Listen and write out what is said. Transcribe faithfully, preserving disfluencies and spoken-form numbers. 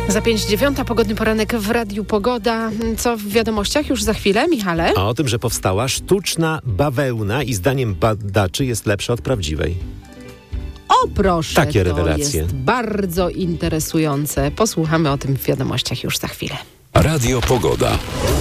Za pięć dziewiąta pogodny poranek w Radiu Pogoda. Co w wiadomościach już za chwilę, Michale? A o tym, że powstała sztuczna bawełna i zdaniem badaczy jest lepsza od prawdziwej. O proszę, Takie to rewelacje. jest bardzo interesujące. Posłuchamy o tym w wiadomościach już za chwilę. Radio Pogoda.